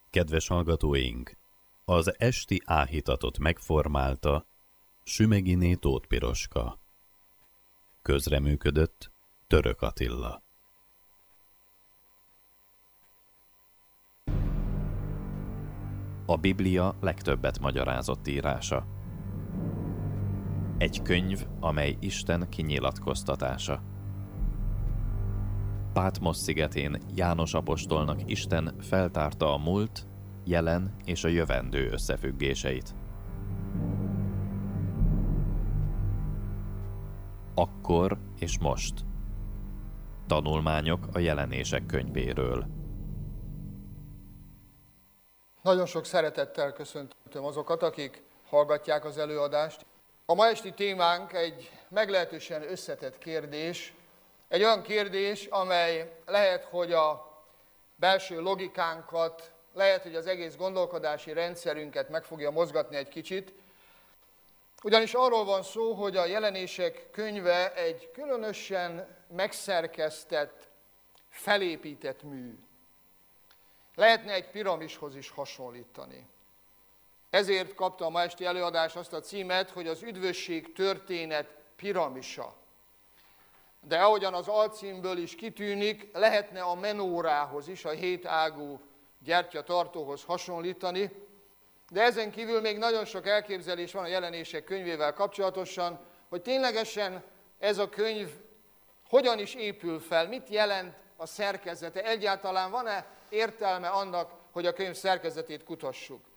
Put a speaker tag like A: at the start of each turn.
A: Kedves hallgatóink! Az esti áhítatot megformálta Sümeghiné Tóth Piroska. Közreműködött Török Attila. A Biblia legtöbbet magyarázott írása. Egy könyv, amely Isten kinyilatkoztatása. Pátmosz szigetén János apostolnak Isten feltárta a múlt, jelen és a jövendő összefüggéseit. Akkor és most. Tanulmányok a Jelenések könyvéről.
B: Nagyon sok szeretettel köszöntöm azokat, akik hallgatják az előadást. A ma esti témánk egy meglehetősen összetett kérdés. Egy olyan kérdés, amely lehet, hogy a belső logikánkat, lehet, hogy az egész gondolkodási rendszerünket meg fogja mozgatni egy kicsit. Ugyanis arról van szó, hogy a Jelenések könyve egy különösen megszerkesztett, felépített mű. Lehetne egy piramishoz is hasonlítani. Ezért kapta a ma esti előadás azt a címet, hogy az üdvösség történet piramisa. De ahogyan az alcímből is kitűnik, lehetne a menórához is, a 7 ágú gyertyatartóhoz hasonlítani, de ezen kívül még nagyon sok elképzelés van a Jelenések könyvével kapcsolatosan, hogy ténylegesen ez a könyv hogyan is épül fel, mit jelent a szerkezete, egyáltalán van-e értelme annak, hogy a könyv szerkezetét kutassuk.